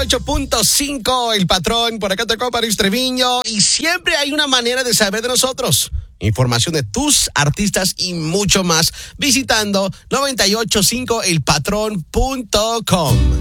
98.5, El Patrón, por acá tocó París Treviño. Y siempre hay una manera de saber de nosotros. Información de tus artistas y mucho más visitando 985elpatrón.com.